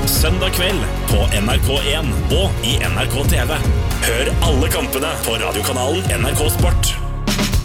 søndag kveld på NRK1 og i NRK TV. Hør alle kampene på radiokanalen NRK Sport.